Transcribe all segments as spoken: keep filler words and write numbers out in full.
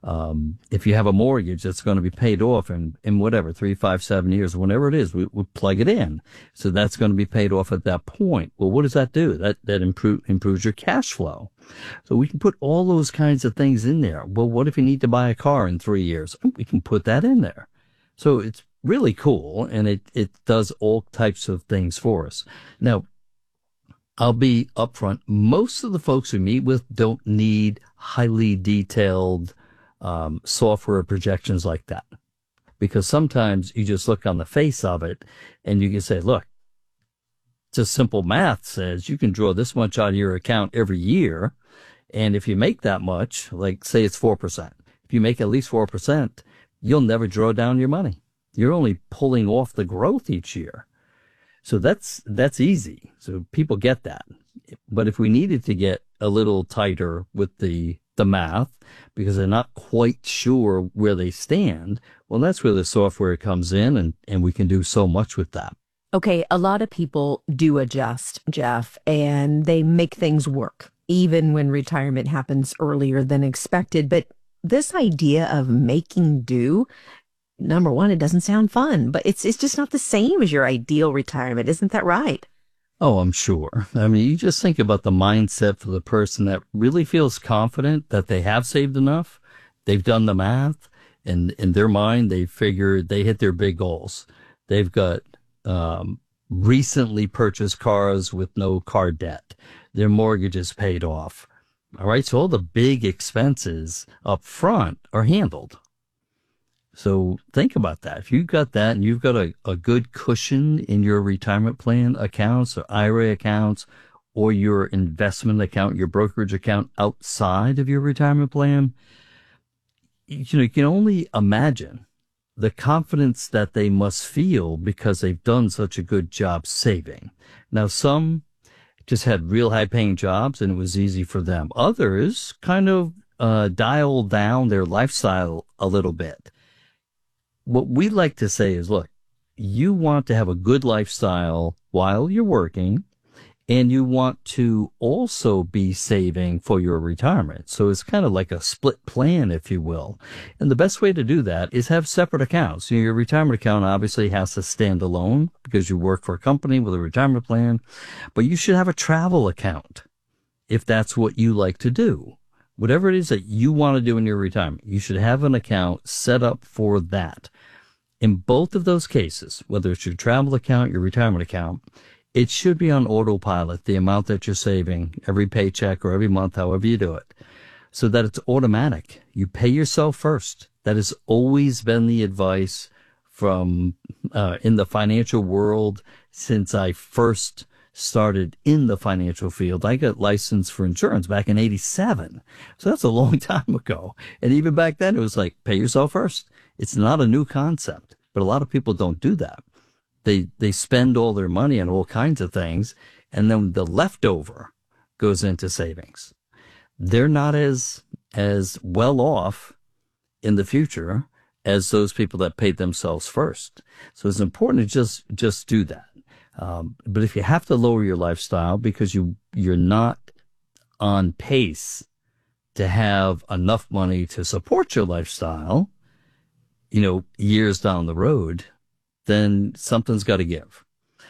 Um, if you have a mortgage that's going to be paid off in, in whatever, three, five, seven years, whenever it is, we, we plug it in. So that's going to be paid off at that point. Well, what does that do? That, that improve, improves your cash flow. So we can put all those kinds of things in there. Well, what if you need to buy a car in three years? We can put that in there. So it's really cool, and it, it does all types of things for us. Now, I'll be upfront. Most of the folks we meet with don't need highly detailed um, software projections like that, because sometimes you just look on the face of it and you can say, look, just simple math says you can draw this much out of your account every year. And if you make that much, like say it's four percent, if you make at least four percent, you'll never draw down your money. You're only pulling off the growth each year. So that's, that's easy. So people get that. But if we needed to get a little tighter with the, the math, because they're not quite sure where they stand, well, that's where the software comes in, and, and we can do so much with that. Okay, a lot of people do adjust, Jeff, and they make things work, even when retirement happens earlier than expected. But this idea of making do, number one, it doesn't sound fun, but it's it's just not the same as your ideal retirement. Isn't that right? Oh, I'm sure. I mean, you just think about the mindset for the person that really feels confident that they have saved enough. They've done the math, and in their mind, they figured they hit their big goals. They've got um, recently purchased cars with no car debt. Their mortgage is paid off. All right. So all the big expenses up front are handled. So think about that. If you've got that and you've got a, a good cushion in your retirement plan accounts or I R A accounts or your investment account, your brokerage account outside of your retirement plan, you know, you can only imagine the confidence that they must feel because they've done such a good job saving. Now, some just had real high paying jobs and it was easy for them. Others kind of uh, dialed down their lifestyle a little bit. What we like to say is, look, you want to have a good lifestyle while you're working, and you want to also be saving for your retirement. So it's kind of like a split plan, if you will. And the best way to do that is have separate accounts. You know, your retirement account obviously has to stand alone because you work for a company with a retirement plan, but you should have a travel account if that's what you like to do. Whatever it is that you want to do in your retirement, you should have an account set up for that. In both of those cases, whether it's your travel account, your retirement account, it should be on autopilot, the amount that you're saving every paycheck or every month, however you do it, so that it's automatic. You pay yourself first. That has always been the advice from uh, in the financial world since I first started in the financial field. I got licensed for insurance back in eighty-seven. So that's a long time ago. And even back then, it was like, pay yourself first. It's not a new concept, but a lot of people don't do that. They, they spend all their money on all kinds of things, and then the leftover goes into savings. They're not as, as well off in the future as those people that paid themselves first. So it's important to just, just do that. Um, but if you have to lower your lifestyle because you, you're not on pace to have enough money to support your lifestyle, you know, years down the road, then something's got to give.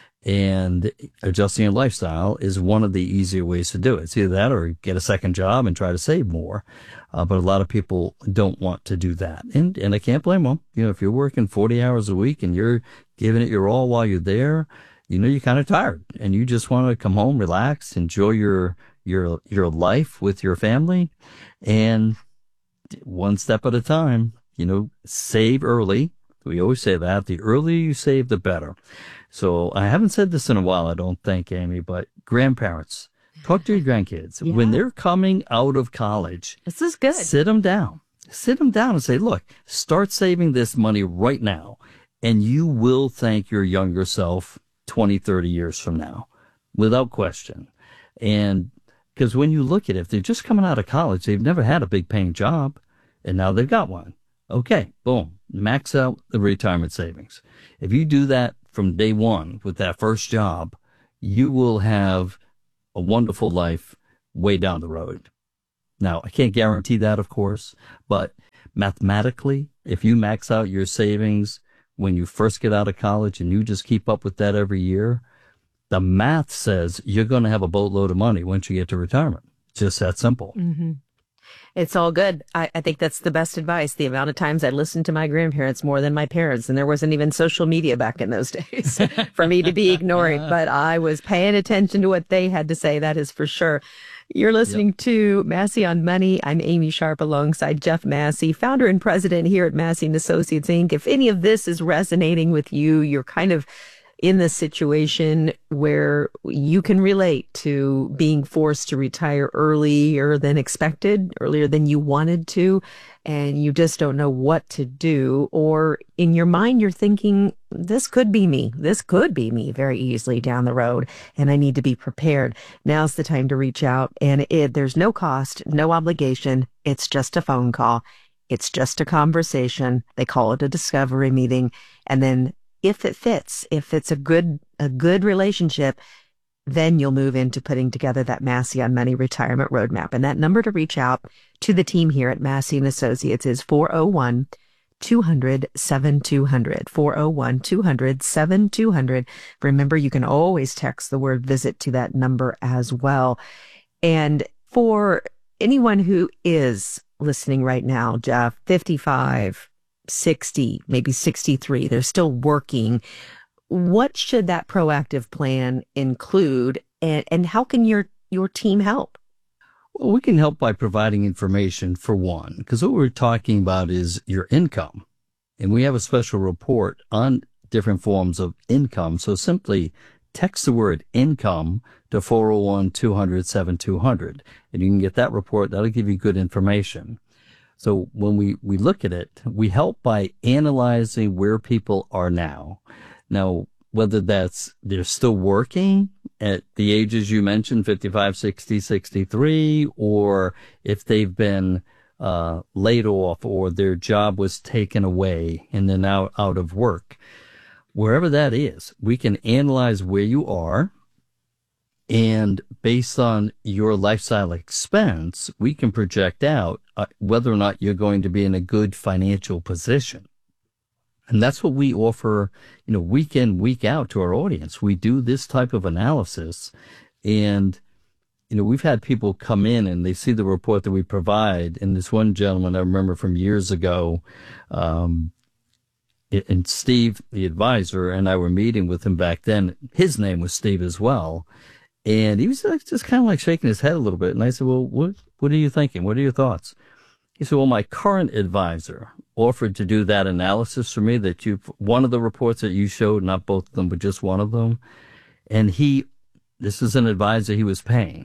And adjusting your lifestyle is one of the easier ways to do it. It's either that or get a second job and try to save more. Uh, but a lot of people don't want to do that. And, and I can't blame them. You know, if you're working forty hours a week and you're giving it your all while you're there, you know, you're kind of tired and you just want to come home, relax, enjoy your, your, your life with your family, and one step at a time, you know, save early. We always say that the earlier you save, the better. So I haven't said this in a while, I don't think, Amy, but grandparents, talk to your grandkids. Yeah. When they're coming out of college, this is good. Sit them down, sit them down and say, look, start saving this money right now. And you will thank your younger self twenty, thirty years from now, without question. And because when you look at it, if they're just coming out of college, they've never had a big paying job, and now they've got one. Okay, boom, max out the retirement savings. If you do that from day one with that first job, you will have a wonderful life way down the road. Now, I can't guarantee that, of course, but mathematically, if you max out your savings when you first get out of college and you just keep up with that every year, the math says you're going to have a boatload of money once you get to retirement. Just that simple. Mm-hmm. It's all good. I, I think that's the best advice. The amount of times I listened to my grandparents more than my parents, and there wasn't even social media back in those days for me to be ignoring, but I was paying attention to what they had to say. That is for sure. You're listening yep. to Massey on Money. I'm Amy Sharp alongside Jeff Massey, founder and president here at Massey and Associates, Incorporated. If any of this is resonating with you, you're kind of in the situation where you can relate to being forced to retire earlier than expected, earlier than you wanted to, and you just don't know what to do. Or in your mind, you're thinking, this could be me. This could be me very easily down the road, and I need to be prepared. Now's the time to reach out, and it, there's no cost, no obligation. It's just a phone call. It's just a conversation. They call it a discovery meeting, and then if it fits, if it's a good, a good relationship, then you'll move into putting together that Massey on Money retirement roadmap. And that number to reach out to the team here at Massey and Associates is four oh one, two hundred, seventy-two hundred, four oh one, two hundred, seventy-two hundred. Remember, you can always text the word visit to that number as well. And for anyone who is listening right now, Jeff, fifty-five, sixty, maybe sixty-three, they're still working. What should that proactive plan include, and, and how can your, your team help? Well, we can help by providing information for one, because what we're talking about is your income. And we have a special report on different forms of income. So simply text the word income to four oh one, two hundred, seventy-two hundred, and you can get that report. That'll give you good information. So when we, we look at it, we help by analyzing where people are now. Now, whether that's they're still working at the ages you mentioned, fifty-five, sixty, sixty-three, or if they've been uh, laid off or their job was taken away and they're now out of work. Wherever that is, we can analyze where you are. And based on your lifestyle expense, we can project out uh, whether or not you're going to be in a good financial position. And that's what we offer, you know, week in, week out to our audience. We do this type of analysis. And, you know, we've had people come in and they see the report that we provide. And this one gentleman I remember from years ago, um, and Steve, the advisor, and I were meeting with him back then. His name was Steve as well. And he was like, just kind of like shaking his head a little bit. And I said, well, what, what are you thinking? What are your thoughts? He said, well, my current advisor offered to do that analysis for me, that you, one of the reports that you showed, not both of them, but just one of them. And he, this is an advisor he was paying.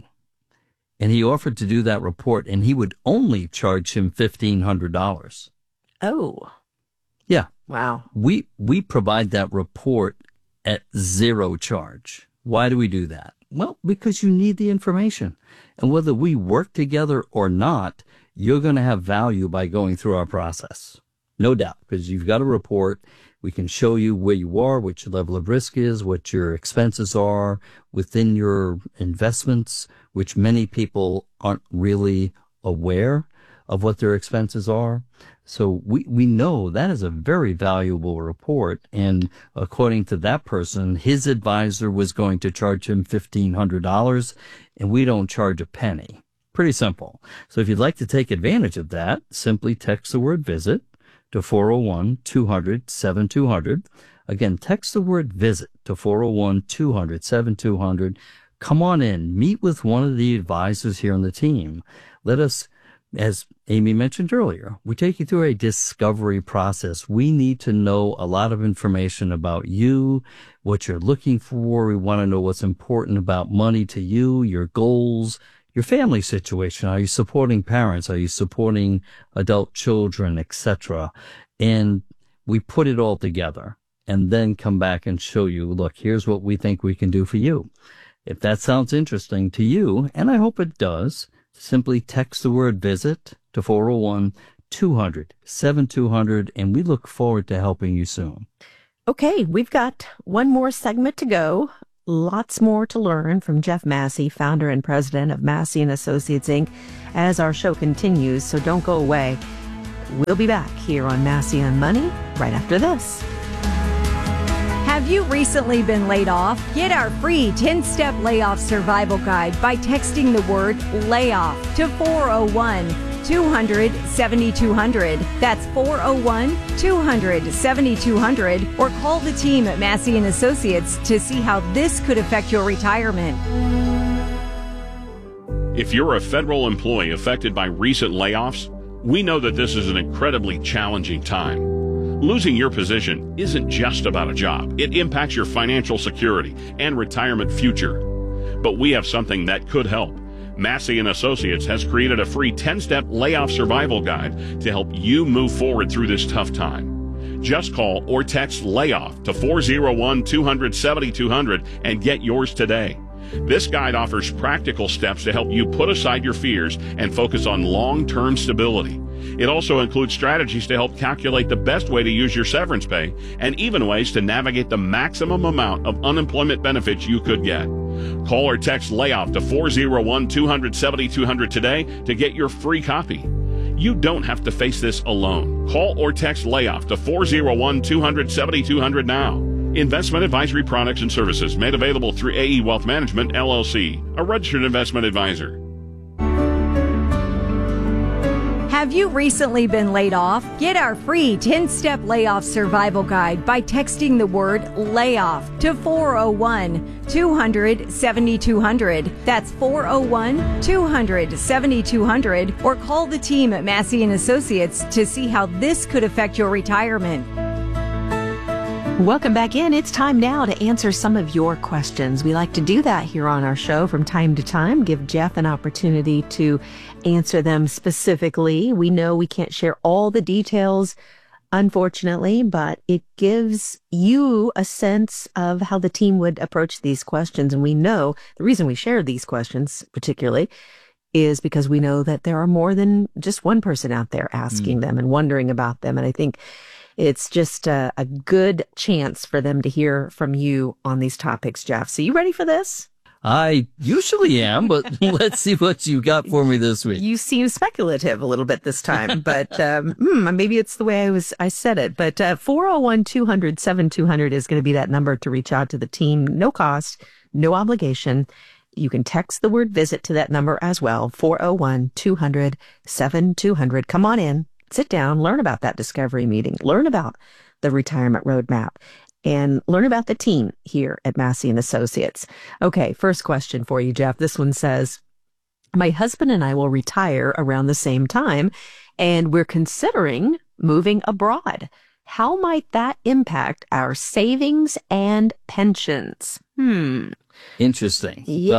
And he offered to do that report, and he would only charge him fifteen hundred dollars. Oh. Yeah. Wow. We, we provide that report at zero charge. Why do we do that? Well, because you need the information. And whether we work together or not, you're going to have value by going through our process. No doubt, because you've got a report. We can show you where you are, what your level of risk is, what your expenses are within your investments, which many people aren't really aware of what their expenses are. So we, we know that is a very valuable report. And according to that person, his advisor was going to charge him fifteen hundred dollars, and we don't charge a penny. Pretty simple. So if you'd like to take advantage of that, simply text the word visit to four oh one, two hundred, seventy-two hundred. Again, text the word visit to four oh one, two hundred, seventy-two hundred. Come on in, meet with one of the advisors here on the team. Let us, as Amy mentioned earlier, we take you through a discovery process. We need to know a lot of information about you, what you're looking for. We want to know what's important about money to you, your goals, your family situation. Are you supporting parents? Are you supporting adult children, et cetera? And we put it all together and then come back and show you, look, here's what we think we can do for you. If that sounds interesting to you, and I hope it does, simply text the word visit to four oh one, two hundred, seventy-two hundred, and we look forward to helping you soon. Okay, we've got one more segment to go. Lots more to learn from Jeff Massey, founder and president of Massey and Associates, Incorporated, as our show continues, so don't go away. We'll be back here on Massey on Money right after this. Have you recently been laid off? Get our free ten-step layoff survival guide by texting the word layoff to four oh one, two hundred, seventy-two hundred. That's four oh one, two hundred, seventy-two hundred. Or call the team at Massey and Associates to see how this could affect your retirement. If you're a federal employee affected by recent layoffs, we know that this is an incredibly challenging time. Losing your position isn't just about a job. It impacts your financial security and retirement future. But we have something that could help. Massey and Associates has created a free ten-step layoff survival guide to help you move forward through this tough time. Just call or text layoff to four oh one, two hundred, seventy-two hundred and get yours today. This guide offers practical steps to help you put aside your fears and focus on long-term stability. It also includes strategies to help calculate the best way to use your severance pay and even ways to navigate the maximum amount of unemployment benefits you could get. Call or text layoff to four oh one, two hundred, seventy-two hundred today to get your free copy. You don't have to face this alone. Call or text layoff to four oh one, two hundred, seventy-two hundred now. Investment advisory products and services made available through A E Wealth Management, L L C, a registered investment advisor. Have you recently been laid off? Get our free ten-step layoff survival guide by texting the word layoff to four oh one, two hundred, seventy-two hundred. That's four oh one, two hundred, seventy-two hundred. Or call the team at Massey and Associates to see how this could affect your retirement. Welcome back in. It's time now to answer some of your questions. We like to do that here on our show from time to time, give Jeff an opportunity to answer them specifically. We know we can't share all the details, unfortunately, but it gives you a sense of how the team would approach these questions. And we know the reason we share these questions particularly is because we know that there are more than just one person out there asking mm. them and wondering about them. And I think it's just a, a good chance for them to hear from you on these topics, Jeff. So you ready for this? I usually am, but let's see what you got for me this week. You seem speculative a little bit this time, but um, hmm, maybe it's the way I was I said it. But uh, four oh one, two hundred, seventy-two hundred is going to be that number to reach out to the team. No cost, no obligation. You can text the word visit to that number as well, four oh one, two hundred, seventy-two hundred. Come on in. Sit down, learn about that discovery meeting, learn about the retirement roadmap, and learn about the team here at Massey and Associates. Okay, first question for you, Jeff. This one says, my husband and I will retire around the same time, and we're considering moving abroad. How might that impact our savings and pensions? Hmm. Interesting.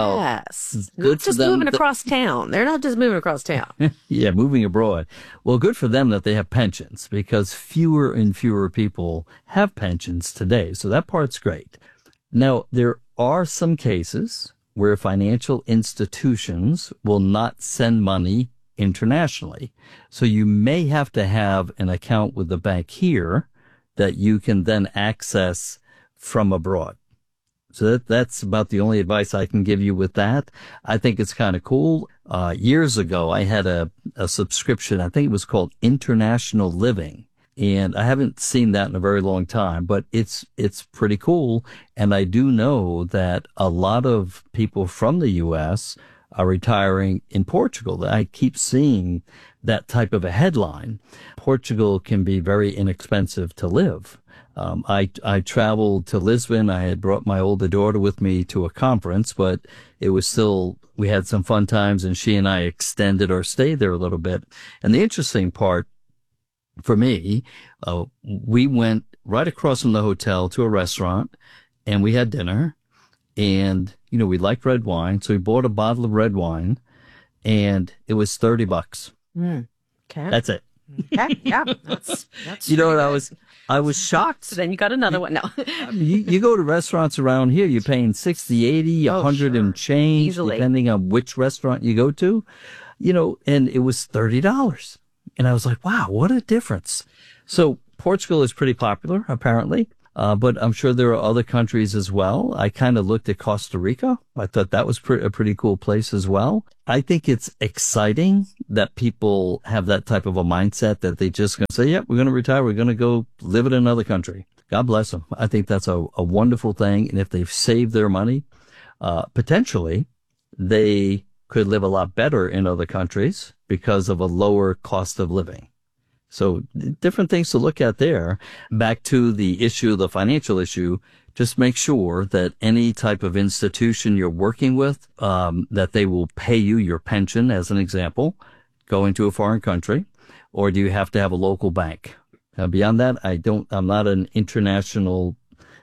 Yes. Well, good not just for them moving that, across town. They're not just moving across town. Yeah, moving abroad. Well, good for them that they have pensions because fewer and fewer people have pensions today. So that part's great. Now, there are some cases where financial institutions will not send money internationally. So you may have to have an account with the bank here that you can then access from abroad. So that, that's about the only advice I can give you with that. I think it's kind of cool. Uh, years ago, I had a, a subscription. I think it was called International Living. And I haven't seen that in a very long time, but it's, it's pretty cool. And I do know that a lot of people from the U S are retiring in Portugal. I keep seeing that type of a headline. Portugal can be very inexpensive to live. Um, I, I traveled to Lisbon. I had brought my older daughter with me to a conference, but it was still, we had some fun times and she and I extended our stay there a little bit. And the interesting part for me, uh, we went right across from the hotel to a restaurant and we had dinner and, you know, we liked red wine. So we bought a bottle of red wine and it was thirty bucks. Mm, okay. That's it. Okay. Yeah. That's, that's you know what I was, I was shocked. So then you got another one. No. I mean, you, you go to restaurants around here, you're paying sixty, eighty, oh, a hundred sure. and change, Easily. Depending on which restaurant you go to, you know, and it was thirty dollars. And I was like, wow, what a difference. So Portugal is pretty popular, apparently. Uh, but I'm sure there are other countries as well. I kind of looked at Costa Rica. I thought that was pre- a pretty cool place as well. I think it's exciting that people have that type of a mindset that they just going to say, yep, we're going to retire. We're going to go live in another country. God bless them. I think that's a, a wonderful thing. And if they've saved their money, uh, potentially they could live a lot better in other countries because of a lower cost of living. So different things to look at there. Back to the issue, the financial issue, just make sure that any type of institution you're working with, um, that they will pay you your pension, as an example, going to a foreign country, or do you have to have a local bank? Now, beyond that, I don't, I'm not an international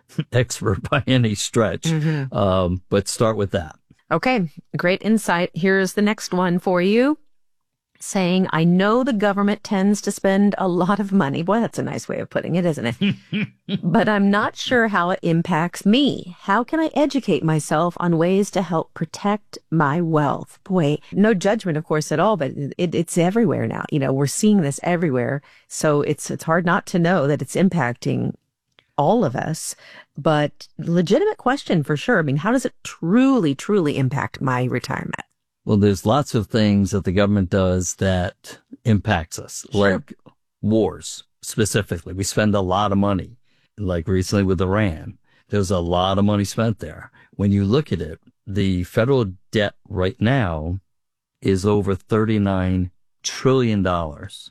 expert by any stretch, mm-hmm. um, but start with that. Okay, great insight. Here's the next one for you. Saying, I know the government tends to spend a lot of money. Boy, that's a nice way of putting it, isn't it? But I'm not sure how it impacts me. How can I educate myself on ways to help protect my wealth? Boy, no judgment, of course, at all, but it, it's everywhere now. You know, we're seeing this everywhere. So it's it's hard not to know that it's impacting all of us. But legitimate question for sure. I mean, how does it truly, truly impact my retirement? Well, there's lots of things that the government does that impacts us, Sure. like wars specifically. We spend a lot of money, like recently with Iran. There's a lot of money spent there. When you look at it, the federal debt right now is over thirty-nine trillion dollars.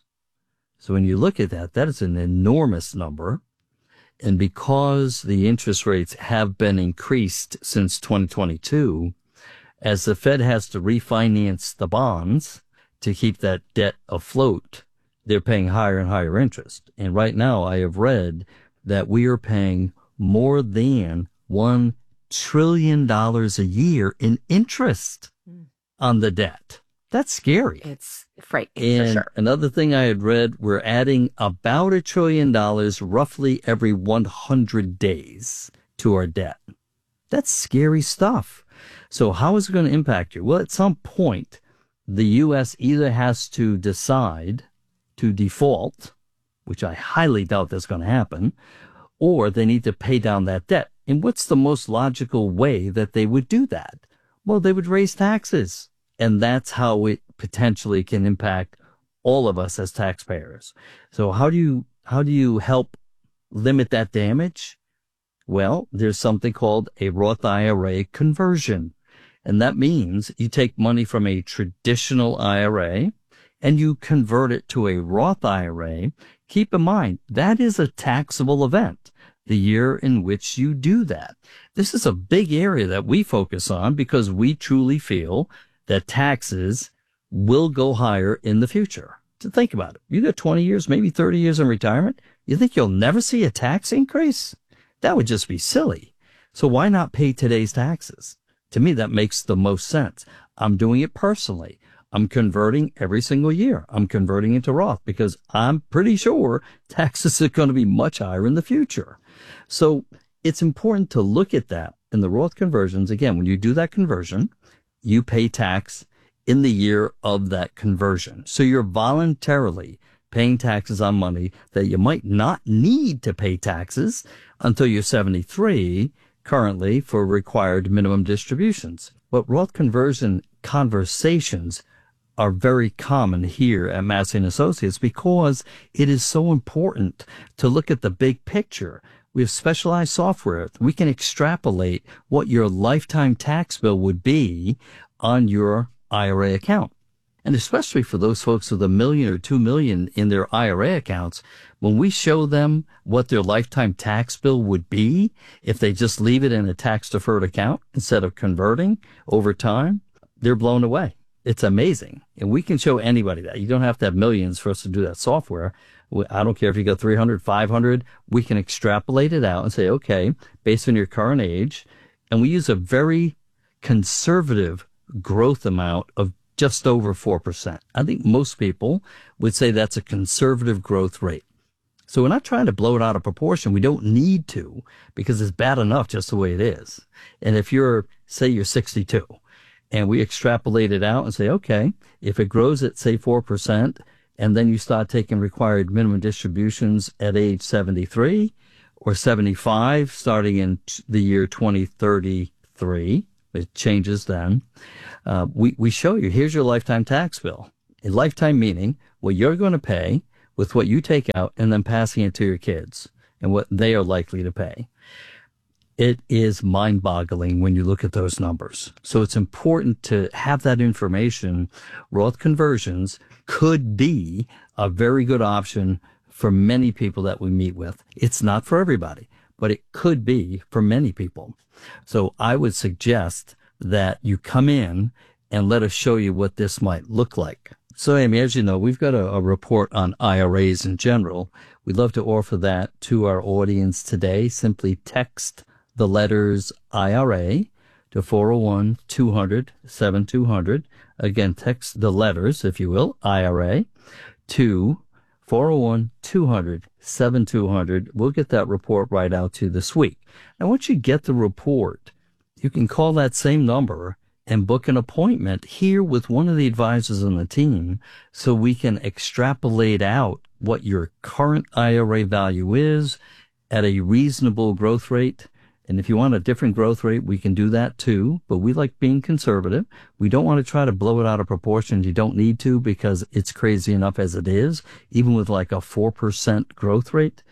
So when you look at that, that is an enormous number. And because the interest rates have been increased since twenty twenty-two, as the Fed has to refinance the bonds to keep that debt afloat, they're paying higher and higher interest. And right now I have read that we are paying more than one trillion dollars a year in interest mm. on the debt. That's scary. It's frightening, and for sure. Another thing I had read, we're adding about a trillion dollars roughly every one hundred days to our debt. That's scary stuff. So how is it going to impact you? Well, at some point, the U S either has to decide to default, which I highly doubt that's going to happen, or they need to pay down that debt. And what's the most logical way that they would do that? Well, they would raise taxes. And that's how it potentially can impact all of us as taxpayers. So how do you, how do you help limit that damage? Well, there's something called a Roth I R A conversion. And that means you take money from a traditional I R A and you convert it to a Roth I R A. Keep in mind, that is a taxable event, the year in which you do that. This is a big area that we focus on because we truly feel that taxes will go higher in the future. So think about it. You got twenty years, maybe thirty years in retirement. You think you'll never see a tax increase? That would just be silly. So why not pay today's taxes? To me, that makes the most sense. I'm doing it personally. I'm converting every single year. I'm converting into Roth because I'm pretty sure taxes are going to be much higher in the future. So it's important to look at that in the Roth conversions. Again, when you do that conversion, you pay tax in the year of that conversion. So you're voluntarily paying taxes on money that you might not need to pay taxes until you're seventy-three currently for required minimum distributions. But Roth conversion conversations are very common here at Massey and Associates because it is so important to look at the big picture. We have specialized software. We can extrapolate what your lifetime tax bill would be on your I R A account. And especially for those folks with a million or two million in their I R A accounts, when we show them what their lifetime tax bill would be if they just leave it in a tax deferred account instead of converting over time, they're blown away. It's amazing. And we can show anybody that. You don't have to have millions for us to do that software. I don't care if you got three hundred, five hundred, we can extrapolate it out and say, okay, based on your current age, and we use a very conservative growth amount of just over four percent. I think most people would say that's a conservative growth rate. So we're not trying to blow it out of proportion. We don't need to because it's bad enough just the way it is. And if you're, say you're sixty-two and we extrapolate it out and say, okay, if it grows at say four percent and then you start taking required minimum distributions at age seventy-three or seventy-five starting in the year twenty thirty-three. It changes then. Uh, we, we show you, here's your lifetime tax bill. A lifetime meaning what you're going to pay with what you take out and then passing it to your kids and what they are likely to pay. It is mind-boggling when you look at those numbers. So it's important to have that information. Roth conversions could be a very good option for many people that we meet with. It's not for everybody, but it could be for many people. So I would suggest that you come in and let us show you what this might look like. So, Amy, as you know, we've got a, a report on I R As in general. We'd love to offer that to our audience today. Simply text the letters I R A to four oh one, two hundred, seventy-two hundred. Again, text the letters, if you will, I R A to four oh one, two hundred, seventy-two hundred. We'll get that report right out to you this week. Now, once you get the report, you can call that same number and book an appointment here with one of the advisors on the team so we can extrapolate out what your current I R A value is at a reasonable growth rate. And if you want a different growth rate, we can do that too. But we like being conservative. We don't want to try to blow it out of proportion. You don't need to because it's crazy enough as it is, even with like a four percent growth rate.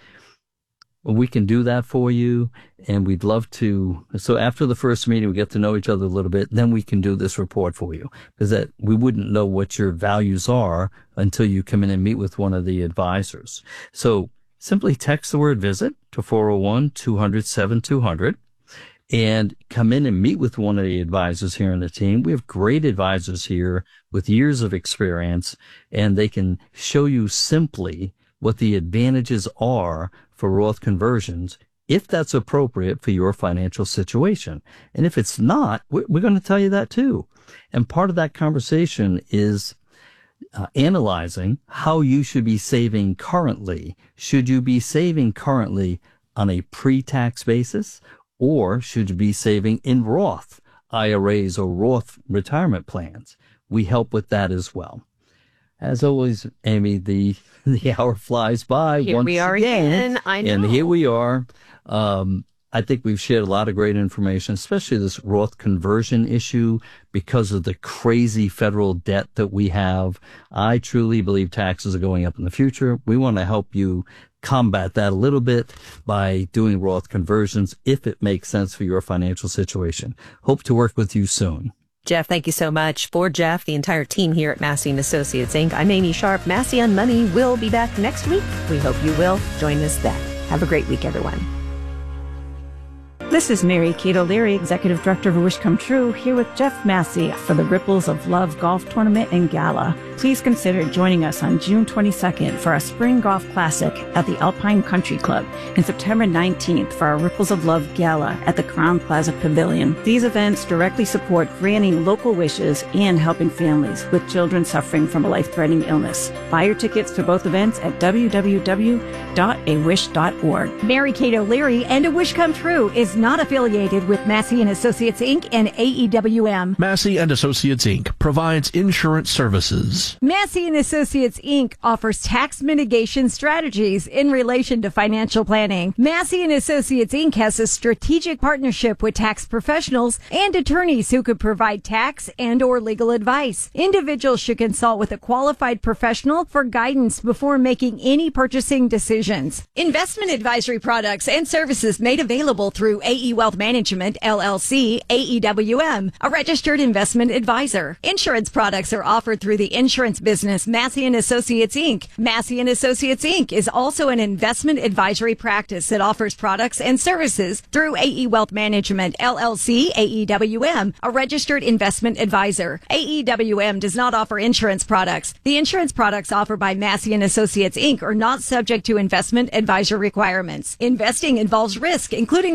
We can do that for you, and we'd love to. So after the first meeting, we get to know each other a little bit. Then we can do this report for you because that we wouldn't know what your values are until you come in and meet with one of the advisors. So simply text the word visit to four oh one, two hundred, seventy-two hundred and come in and meet with one of the advisors here on the team. We have great advisors here with years of experience, and they can show you simply what the advantages are for Roth conversions, if that's appropriate for your financial situation. And if it's not, we're going to tell you that too. And part of that conversation is uh, analyzing how you should be saving currently. Should you be saving currently on a pre-tax basis, or should you be saving in Roth I R As or Roth retirement plans? We help with that as well. As always, Amy, the the hour flies by. Here once we are again, again. I know. And here we are. Um, I think we've shared a lot of great information, especially this Roth conversion issue because of the crazy federal debt that we have. I truly believe taxes are going up in the future. We want to help you combat that a little bit by doing Roth conversions if it makes sense for your financial situation. Hope to work with you soon. Jeff, thank you so much. For Jeff, the entire team here at Massey and Associates, Incorporated, I'm Amy Sharp. Massey on Money will be back next week. We hope you will join us then. Have a great week, everyone. This is Mary Kate O'Leary, Executive Director of A Wish Come True, here with Jeff Massey for the Ripples of Love Golf Tournament and Gala. Please consider joining us on June twenty-second for our Spring Golf Classic at the Alpine Country Club and September nineteenth for our Ripples of Love Gala at the Crowne Plaza Pavilion. These events directly support granting local wishes and helping families with children suffering from a life-threatening illness. Buy your tickets for both events at w w w dot a wish dot org. Mary Kate O'Leary and A Wish Come True is not affiliated with Massey and Associates, Incorporated and A E W M. Massey and Associates, Incorporated provides insurance services. Massey and Associates, Incorporated offers tax mitigation strategies in relation to financial planning. Massey and Associates, Incorporated has a strategic partnership with tax professionals and attorneys who could provide tax and or legal advice. Individuals should consult with a qualified professional for guidance before making any purchasing decisions. Investment advisory products and services made available through A E Wealth Management, L L C, A E W M, a registered investment advisor. Insurance products are offered through the insurance business Massey and Associates, Incorporated. Massey and Associates, Incorporated is also an investment advisory practice that offers products and services through A E Wealth Management, L L C, A E W M, a registered investment advisor. A E W M does not offer insurance products. The insurance products offered by Massey and Associates, Incorporated are not subject to investment advisor requirements. Investing involves risk, including the potential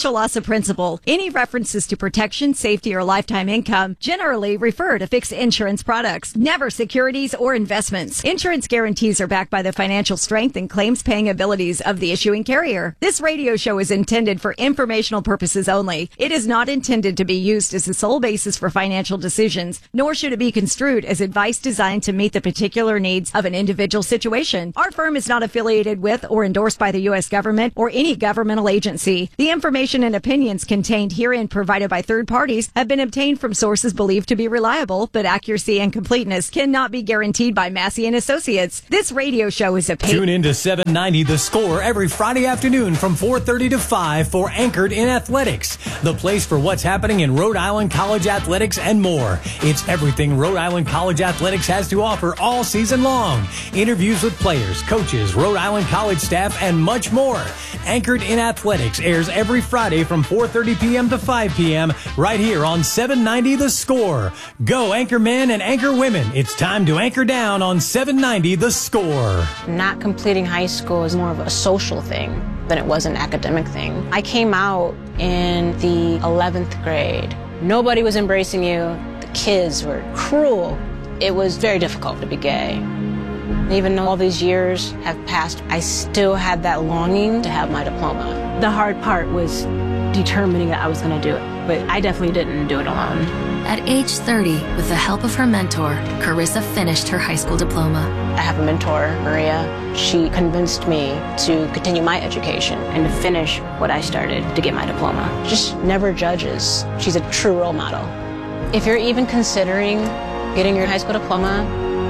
Financial loss of principal. Any references to protection, safety, or lifetime income generally refer to fixed insurance products, never securities or investments. Insurance guarantees are backed by the financial strength and claims paying abilities of the issuing carrier. This radio show is intended for informational purposes only. It is not intended to be used as the sole basis for financial decisions, nor should it be construed as advice designed to meet the particular needs of an individual situation. Our firm is not affiliated with or endorsed by the U S government or any governmental agency. The information and opinions contained herein provided by third parties have been obtained from sources believed to be reliable, but accuracy and completeness cannot be guaranteed by Massey and Associates. This radio show is a paid... Tune in to seven ninety The Score every Friday afternoon from four thirty to five for Anchored in Athletics, the place for what's happening in Rhode Island College athletics and more. It's everything Rhode Island College athletics has to offer all season long. Interviews with players, coaches, Rhode Island College staff, and much more. Anchored in Athletics airs every Friday from four thirty p.m. to five p.m. right here on seven ninety The Score. Go Anchor Men and Anchor Women. It's time to anchor down on seven ninety The Score. Not completing high school is more of a social thing than it was an academic thing. I came out in the eleventh grade. Nobody was embracing you. The kids were cruel. It was very difficult to be gay. Even though all these years have passed, I still had that longing to have my diploma. The hard part was determining that I was going to do it, but I definitely didn't do it alone. At age thirty, with the help of her mentor, Carissa finished her high school diploma. I have a mentor, Maria. She convinced me to continue my education and to finish what I started to get my diploma. Just never judges. She's a true role model. If you're even considering getting your high school diploma,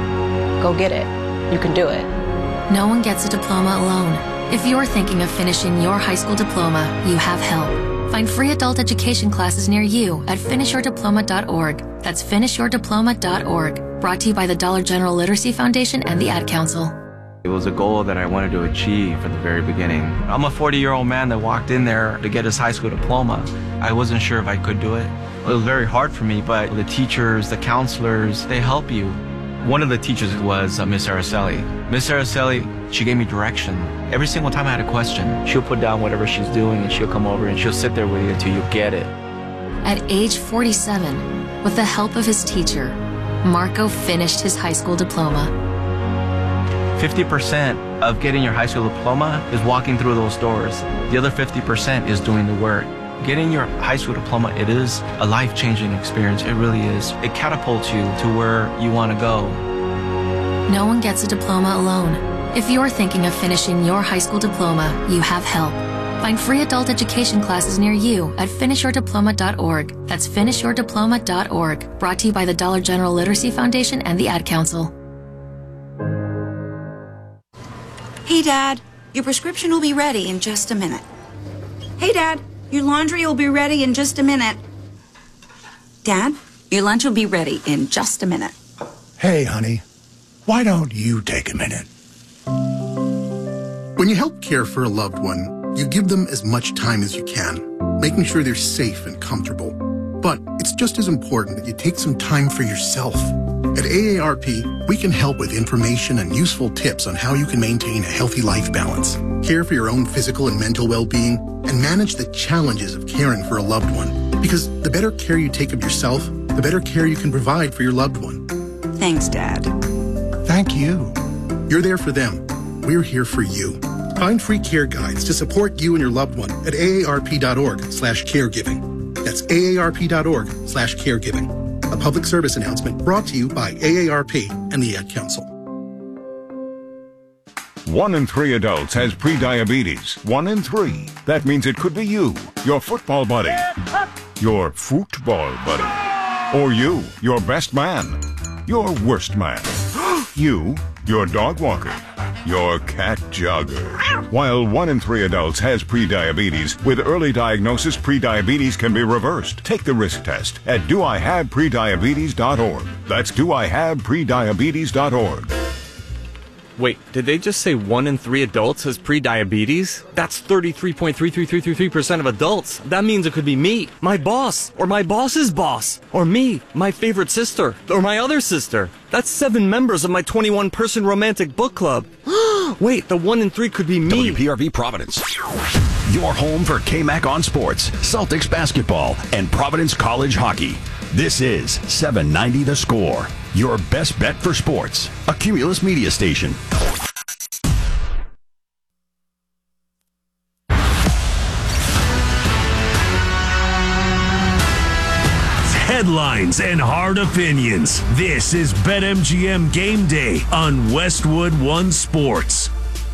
go get it. You can do it. No one gets a diploma alone. If you're thinking of finishing your high school diploma, you have help. Find free adult education classes near you at finish your diploma dot org. That's finish your diploma dot org. Brought to you by the Dollar General Literacy Foundation and the Ad Council. It was a goal that I wanted to achieve from the very beginning. I'm a forty-year-old man that walked in there to get his high school diploma. I wasn't sure if I could do it. It was very hard for me, but the teachers, the counselors, they help you. One of the teachers was uh, Miss Araceli. Miss Araceli, she gave me direction. Every single time I had a question, she'll put down whatever she's doing and she'll come over and she'll sit there with you until you get it. At age forty-seven, with the help of his teacher, Marco finished his high school diploma. fifty percent of getting your high school diploma is walking through those doors. The other fifty percent is doing the work. Getting your high school diploma, it is a life-changing experience. It really is. It catapults you to where you want to go. No one gets a diploma alone. If you're thinking of finishing your high school diploma, you have help. Find free adult education classes near you at finish your diploma dot org. That's finish your diploma dot org. Brought to you by the Dollar General Literacy Foundation and the Ad Council. Hey, Dad, your prescription will be ready in just a minute. Hey, Dad. Your laundry will be ready in just a minute. Dad, your lunch will be ready in just a minute. Hey, honey, why don't you take a minute? When you help care for a loved one, you give them as much time as you can, making sure they're safe and comfortable. But it's just as important that you take some time for yourself. At A A R P, we can help with information and useful tips on how you can maintain a healthy life balance, care for your own physical and mental well-being, and manage the challenges of caring for a loved one. Because the better care you take of yourself, the better care you can provide for your loved one. Thanks, Dad. Thank you. You're there for them. We're here for you. Find free care guides to support you and your loved one at A A R P dot org slash caregiving. That's A A R P dot org slash caregiving. A public service announcement brought to you by A A R P and the Ad Council. One in three adults has prediabetes. One in three. That means it could be you, your football buddy, your football buddy, or you, your best man, your worst man, you, your dog walker, your cat jogger. While one in three adults has prediabetes, with early diagnosis, prediabetes can be reversed. Take the risk test at do I have prediabetes dot org. That's do I have prediabetes dot org. Wait, did they just say one in three adults has prediabetes? That's thirty-three point three three three three three percent of adults. That means it could be me, my boss, or my boss's boss, or me, my favorite sister, or my other sister. That's seven members of my twenty-one person romantic book club. Wait, the one and three could be me. W P R V Providence. Your home for K-Mac on sports, Celtics basketball, and Providence College hockey. This is seven ninety The Score, your best bet for sports. A Cumulus media station. Headlines and hard opinions. This is BetMGM Game Day on Westwood One Sports.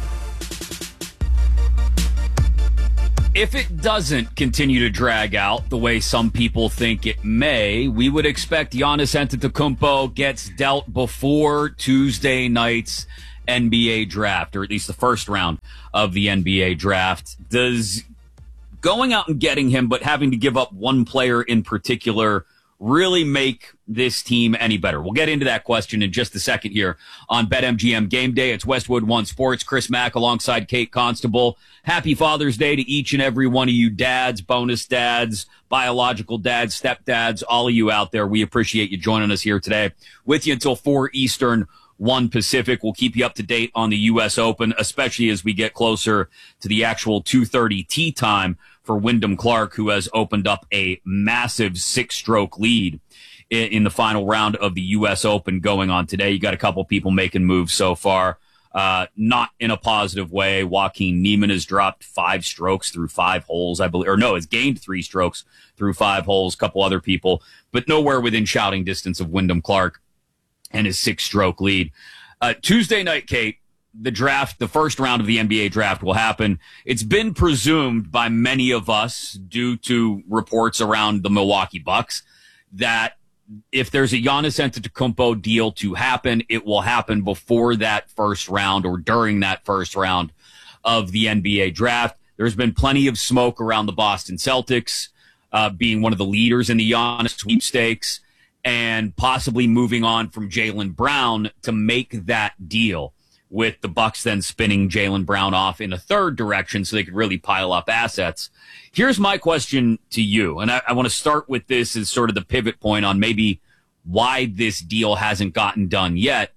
If it doesn't continue to drag out the way some people think it may, we would expect Giannis Antetokounmpo gets dealt before Tuesday night's N B A draft, or at least the first round of the N B A draft. Does going out and getting him, but having to give up one player in particular, really make this team any better? We'll get into that question in just a second here on BetMGM Game Day. It's Westwood One Sports. Chris Mack alongside Kate Constable. Happy Father's Day to each and every one of you dads, bonus dads, biological dads, stepdads, all of you out there. We appreciate you joining us here today. With you until four Eastern, one Pacific. We'll keep you up to date on the U S Open, especially as we get closer to the actual two thirty tee time for Wyndham Clark, who has opened up a massive six-stroke lead in, in the final round of the U S Open going on today. You got a couple people making moves so far, uh, not in a positive way. Joaquin Niemann has dropped five strokes through five holes, I believe, or no, has gained three strokes through five holes. A couple other people, but nowhere within shouting distance of Wyndham Clark and his six-stroke lead. Uh, Tuesday night, Kate, the draft, the first round of the N B A draft will happen. It's been presumed by many of us, due to reports around the Milwaukee Bucks, that if there's a Giannis Antetokounmpo deal to happen, it will happen before that first round or during that first round of the N B A draft. There's been plenty of smoke around the Boston Celtics uh, being one of the leaders in the Giannis sweepstakes and possibly moving on from Jaylen Brown to make that deal, with the Bucks then spinning Jaylen Brown off in a third direction so they could really pile up assets. Here's my question to you, and I, I want to start with this as sort of the pivot point on maybe why this deal hasn't gotten done yet.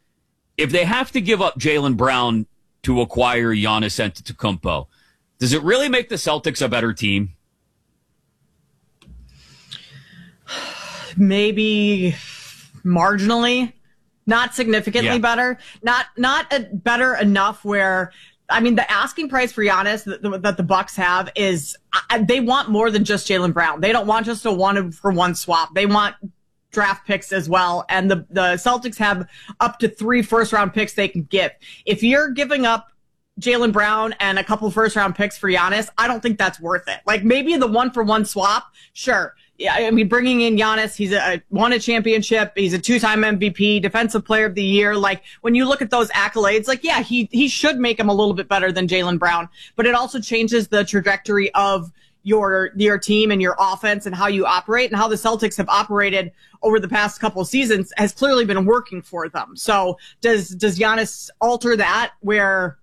If they have to give up Jaylen Brown to acquire Giannis Antetokounmpo, does it really make the Celtics a better team? Maybe marginally, not significantly Yeah. better, not not a, better enough where, I mean, the asking price for Giannis that the, that the Bucks have is uh, they want more than just Jaylen Brown. They don't want just a one for one swap. They want draft picks as well, and the the Celtics have up to three first round picks they can give. If you're giving up Jaylen Brown and a couple first round picks for Giannis, I don't think that's worth it. Like maybe the one for one swap, sure. Yeah, I mean, bringing in Giannis, he's a, a won a championship. He's a two-time M V P, Defensive Player of the Year. Like when you look at those accolades, like yeah, he he should make him a little bit better than Jaylen Brown. But it also changes the trajectory of your your team and your offense and how you operate, and how the Celtics have operated over the past couple of seasons has clearly been working for them. So does does Giannis alter that where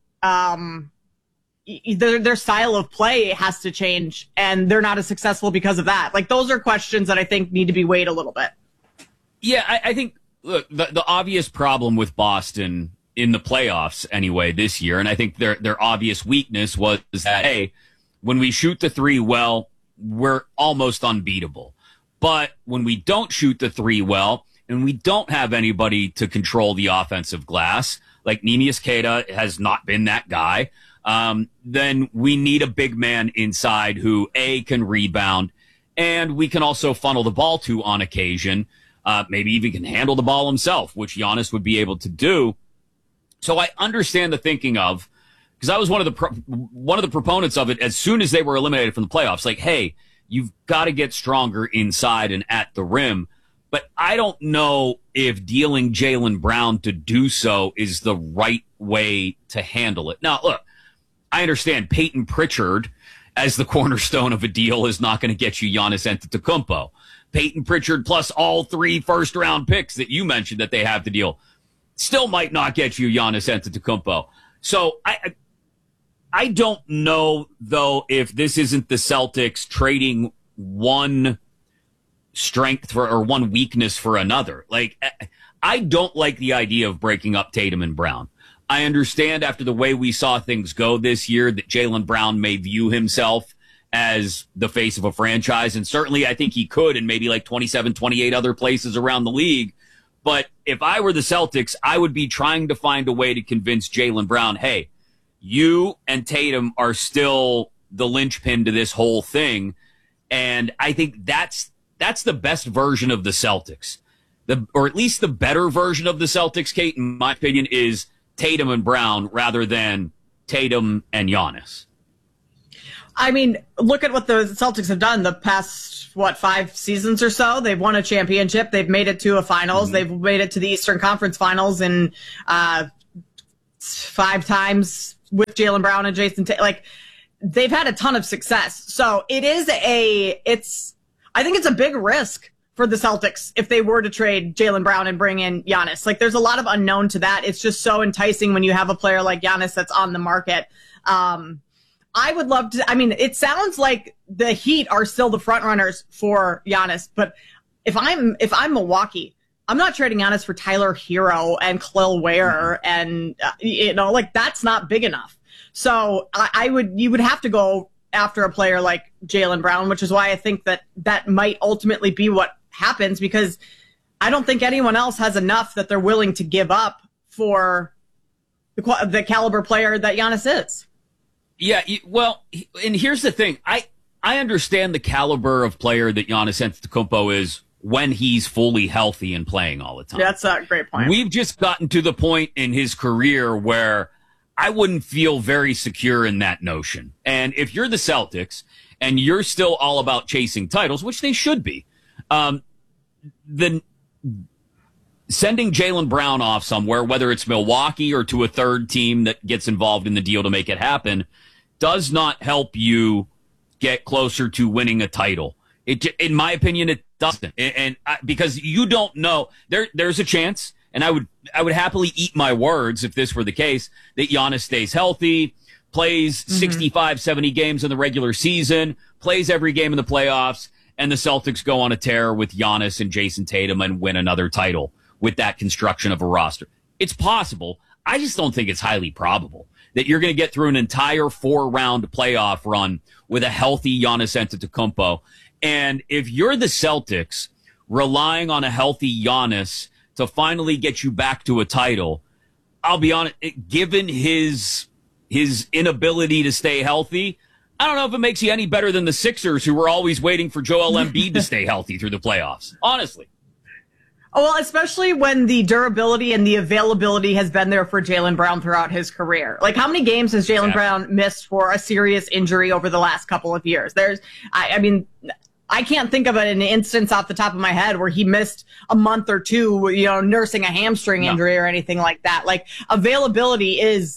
um Their, their style of play has to change, and they're not as successful because of that? Like, those are questions that I think need to be weighed a little bit. Yeah, I, I think, look, the, the obvious problem with Boston in the playoffs anyway this year, and I think their their obvious weakness was that, hey, when we shoot the three well, we're almost unbeatable. But when we don't shoot the three well, and we don't have anybody to control the offensive glass, like Neemias Queta has not been that guy, Um, then we need a big man inside who, A, can rebound, and we can also funnel the ball to on occasion. Uh, maybe even can handle the ball himself, which Giannis would be able to do. So I understand the thinking of, because I was one of the pro- one of the proponents of it as soon as they were eliminated from the playoffs. Like, hey, you've got to get stronger inside and at the rim. But I don't know if dealing Jaylen Brown to do so is the right way to handle it. Now, look, I understand Peyton Pritchard as the cornerstone of a deal is not going to get you Giannis Antetokounmpo. Peyton Pritchard plus all three first round picks that you mentioned that they have to deal still might not get you Giannis Antetokounmpo. So I, I don't know though if this isn't the Celtics trading one strength for or one weakness for another. Like I don't like the idea of breaking up Tatum and Brown. I understand after the way we saw things go this year that Jaylen Brown may view himself as the face of a franchise. And certainly I think he could in maybe like twenty-seven, twenty-eight other places around the league. But if I were the Celtics, I would be trying to find a way to convince Jaylen Brown, hey, you and Tatum are still the linchpin to this whole thing. And I think that's that's the best version of the Celtics. The, or at least the better version of the Celtics, Kate, in my opinion, is Tatum and Brown rather than Tatum and Giannis. I mean, look at what the Celtics have done the past, what, five seasons or so. They've won a championship. They've made it to a finals. Mm-hmm. They've made it to the Eastern Conference Finals in uh, five times with Jaylen Brown and Jason Tatum. Like, they've had a ton of success. So it is a, it's, I think it's a big risk for the Celtics if they were to trade Jaylen Brown and bring in Giannis. Like, there's a lot of unknown to that. It's just so enticing when you have a player like Giannis that's on the market. Um, I would love to. I mean, it sounds like the Heat are still the front runners for Giannis, but if I'm if I'm Milwaukee, I'm not trading Giannis for Tyler Hero and Khalil Ware, mm-hmm. and uh, you know, like that's not big enough. So I, I would you would have to go after a player like Jaylen Brown, which is why I think that that might ultimately be what happens, because I don't think anyone else has enough that they're willing to give up for the the caliber player that Giannis is. Yeah, well, and here's the thing. I, I understand the caliber of player that Giannis Antetokounmpo is when he's fully healthy and playing all the time. That's a great point. We've just gotten to the point in his career where I wouldn't feel very secure in that notion. And if you're the Celtics and you're still all about chasing titles, which they should be, um, then sending Jaylen Brown off somewhere, whether it's Milwaukee or to a third team that gets involved in the deal to make it happen, does not help you get closer to winning a title. It, in my opinion, it doesn't. And, and I, because you don't know, there, there's a chance, and I would, I would happily eat my words if this were the case, that Giannis stays healthy, plays mm-hmm. sixty-five, seventy games in the regular season, plays every game in the playoffs, and the Celtics go on a tear with Giannis and Jason Tatum and win another title with that construction of a roster. It's possible. I just don't think it's highly probable that you're going to get through an entire four-round playoff run with a healthy Giannis Antetokounmpo. And if you're the Celtics relying on a healthy Giannis to finally get you back to a title, I'll be honest, given his his inability to stay healthy, I don't know if it makes you any better than the Sixers, who were always waiting for Joel Embiid to stay healthy through the playoffs. Honestly. Oh, well, especially when the durability and the availability has been there for Jaylen Brown throughout his career. Like, how many games has Jaylen Brown missed for a serious injury over the last couple of years? There's, I, I mean, I can't think of an instance off the top of my head where he missed a month or two, you know, nursing a hamstring no. injury or anything like that. Like, availability is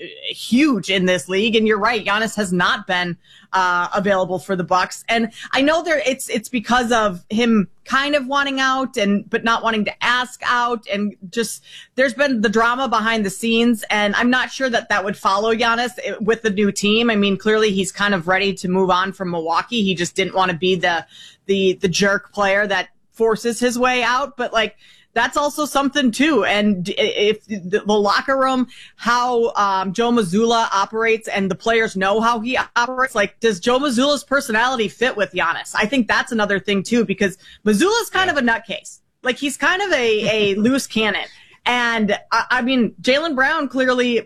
huge in this league, and you're right, Giannis has not been uh available for the Bucks. And I know there it's it's because of him kind of wanting out and but not wanting to ask out, and just there's been the drama behind the scenes, and I'm not sure that that would follow Giannis with the new team. I mean, clearly he's kind of ready to move on from Milwaukee. He just didn't want to be the the the jerk player that forces his way out, but like that's also something too. And if the locker room, how um, Joe Mazzulla operates and the players know how he operates, like, does Joe Mazzulla's personality fit with Giannis? I think that's another thing too, because Mazzulla's kind of a nutcase. Like, he's kind of a, a loose cannon. And I, I mean, Jaylen Brown, clearly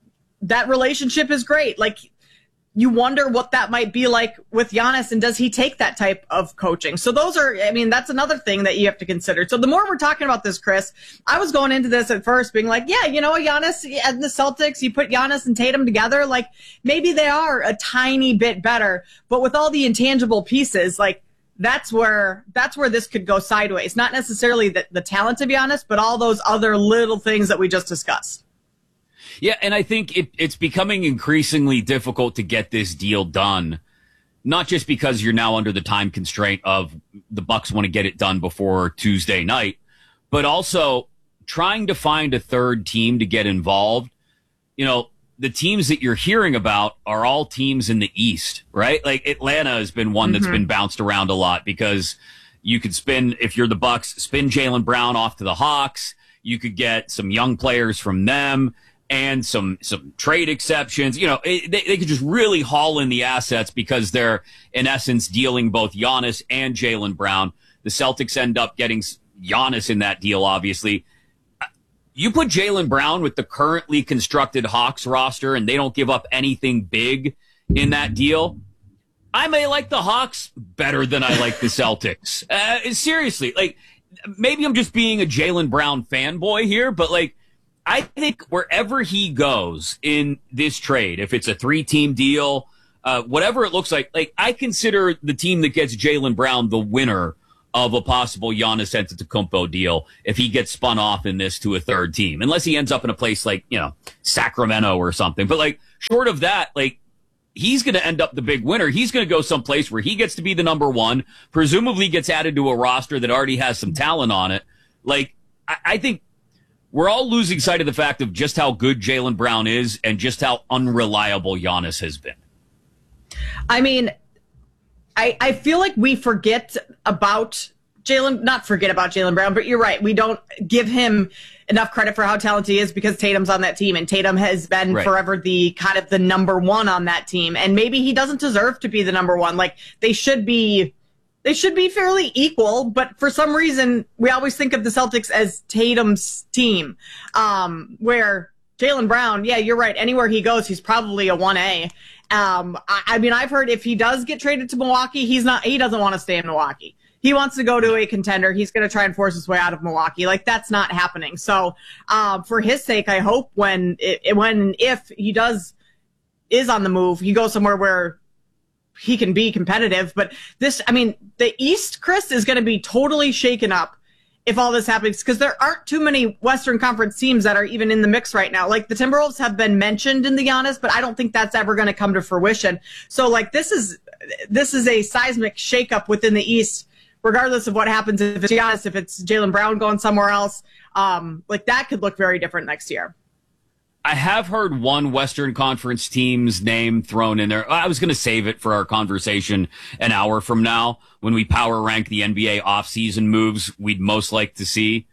that relationship is great. Like, you wonder what that might be like with Giannis, and does he take that type of coaching? So those are, I mean, that's another thing that you have to consider. So the more we're talking about this, Chris, I was going into this at first being like, yeah, you know, Giannis and the Celtics, you put Giannis and Tatum together, like maybe they are a tiny bit better, but with all the intangible pieces, like that's where, that's where this could go sideways. Not necessarily the, the talent, to be honest, but all those other little things that we just discussed. Yeah, and I think it, it's becoming increasingly difficult to get this deal done, not just because you're now under the time constraint of the Bucks want to get it done before Tuesday night, but also trying to find a third team to get involved. You know, the teams that you're hearing about are all teams in the East, right? Like Atlanta has been one that's mm-hmm. been bounced around a lot because you could spin, if you're the Bucks, spin Jaylen Brown off to the Hawks. You could get some young players from them. and some some trade exceptions. You know, it, they, they could just really haul in the assets because they're, in essence, dealing both Giannis and Jaylen Brown. The Celtics end up getting Giannis in that deal, obviously. You put Jaylen Brown with the currently constructed Hawks roster, and they don't give up anything big in that deal, I may like the Hawks better than I like the Celtics. Uh, seriously, like, maybe I'm just being a Jaylen Brown fanboy here, but, like, I think wherever he goes in this trade, if it's a three-team deal, uh, whatever it looks like, like, I consider the team that gets Jaylen Brown the winner of a possible Giannis Antetokounmpo deal if he gets spun off in this to a third team, unless he ends up in a place like, you know, Sacramento or something. But, like, short of that, like, he's going to end up the big winner. He's going to go someplace where he gets to be the number one, presumably gets added to a roster that already has some talent on it. Like, I, I think we're all losing sight of the fact of just how good Jaylen Brown is and just how unreliable Giannis has been. I mean, I, I feel like we forget about Jaylen, not forget about Jaylen Brown, but you're right. We don't give him enough credit for how talented he is because Tatum's on that team, and Tatum has been right. forever the kind of the number one on that team. And maybe he doesn't deserve to be the number one. Like, they should be, they should be fairly equal, but for some reason, we always think of the Celtics as Tatum's team, um, where Jaylen Brown, yeah, you're right. Anywhere he goes, he's probably a one A. Um, I, I mean, I've heard if he does get traded to Milwaukee, he's not, he doesn't want to stay in Milwaukee. He wants to go to a contender. He's going to try and force his way out of Milwaukee. Like, that's not happening. So, um, for his sake, I hope when, it, when, if he does, is on the move, he goes somewhere where he can be competitive. But this, I mean, the East, Chris, is going to be totally shaken up if all this happens, because there aren't too many Western Conference teams that are even in the mix right now. Like, the Timberwolves have been mentioned in the Giannis, but I don't think that's ever going to come to fruition. So, like, this is, this is a seismic shakeup within the East, regardless of what happens, if it's Giannis, if it's Jaylen Brown going somewhere else. Um, like, that could look very different next year. I have heard one Western Conference team's name thrown in there. I was going to save it for our conversation an hour from now when we power rank the N B A offseason moves we'd most like to see.